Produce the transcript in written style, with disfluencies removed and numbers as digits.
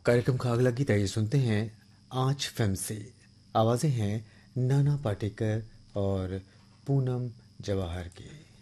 कार्यक्रम का अगला गीत आइए सुनते हैं आँच फिल्म से। आवाज़ें हैं नाना पाटेकर और पूनम जवाहर की।